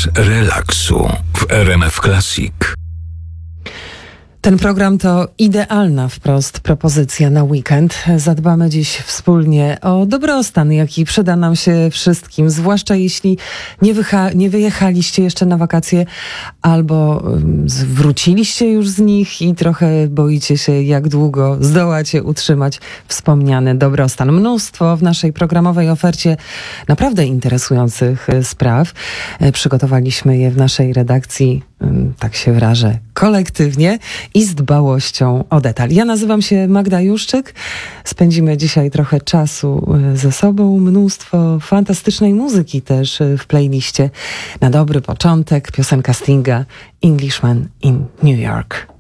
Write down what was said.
czas relaksu w RMF Classic. Ten program to idealna wprost propozycja na weekend. Zadbamy dziś wspólnie o dobrostan, jaki przyda nam się wszystkim, zwłaszcza jeśli nie wyjechaliście jeszcze na wakacje albo wróciliście już z nich i trochę boicie się, jak długo zdołacie utrzymać wspomniany dobrostan. Mnóstwo w naszej programowej ofercie naprawdę interesujących spraw. Przygotowaliśmy je w naszej redakcji, tak się wyrażę, kolektywnie i z dbałością o detal. Ja nazywam się Magda Juszczyk. Spędzimy dzisiaj trochę czasu ze sobą. Mnóstwo fantastycznej muzyki też w playliście. Na dobry początek piosenka Stinga Englishman in New York.